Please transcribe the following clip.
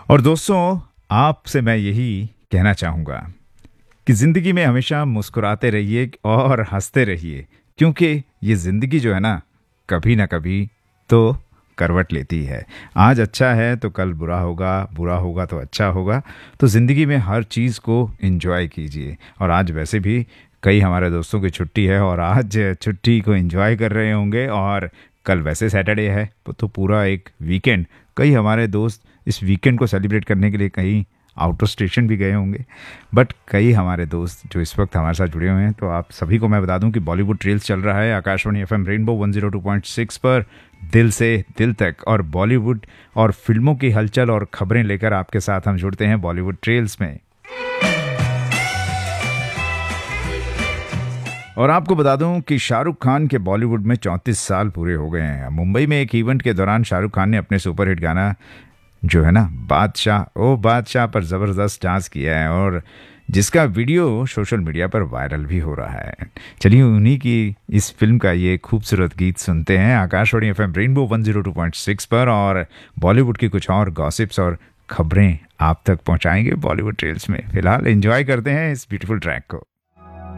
और दोस्तों, आपसे मैं यही कहना चाहूँगा कि ज़िंदगी में हमेशा मुस्कुराते रहिए और हंसते रहिए, क्योंकि ये ज़िंदगी जो है ना, कभी ना कभी तो करवट लेती है। आज अच्छा है तो कल बुरा होगा तो अच्छा होगा। तो ज़िंदगी में हर चीज़ को एंजॉय कीजिए। और आज वैसे भी कई हमारे दोस्तों की छुट्टी है और आज छुट्टी को एंजॉय कर रहे होंगे, और कल वैसे सैटरडे है तो पूरा एक वीकेंड। कई हमारे दोस्त इस वीकेंड को सेलिब्रेट करने के लिए कहीं आउट ऑफ स्टेशन भी गए होंगे। बट कई हमारे दोस्त जो इस वक्त हमारे साथ जुड़े हुए हैं, तो आप सभी को मैं बता दूं कि बॉलीवुड ट्रेल्स चल रहा है आकाशवाणी एफएम रेनबो 102.6 पर, दिल से दिल तक। और बॉलीवुड और फिल्मों की हलचल और खबरें लेकर आपके साथ हम जुड़ते हैं बॉलीवुड ट्रेल्स में। और आपको बता दूं कि शाहरुख खान के बॉलीवुड में 34 साल पूरे हो गए हैं। मुंबई में एक इवेंट के दौरान शाहरुख खान ने अपने सुपरहिट गाना जो है ना, बादशाह ओ बादशाह पर ज़बरदस्त डांस किया है, और जिसका वीडियो सोशल मीडिया पर वायरल भी हो रहा है। चलिए उन्हीं की इस फिल्म का ये खूबसूरत गीत सुनते हैं आकाशवाणी एफएम रेनबो 102.6 पर, और बॉलीवुड की कुछ और गॉसिप्स और खबरें आप तक पहुंचाएंगे बॉलीवुड ट्रेल्स में। फिलहाल एंजॉय करते हैं इस ब्यूटीफुल ट्रैक को।